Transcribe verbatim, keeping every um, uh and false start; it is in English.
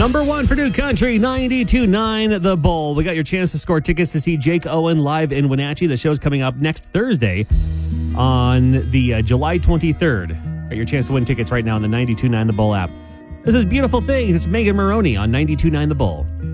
Number one for New Country, ninety-two point nine The Bull. We got your chance to score tickets to see Jake Owen live in Wenatchee. The show's coming up next Thursday on the uh, July twenty-third. Got your chance to win tickets right now on the ninety-two point nine The Bull app. This is Beautiful Things. It's Megan Maroney on ninety-two point nine The Bull.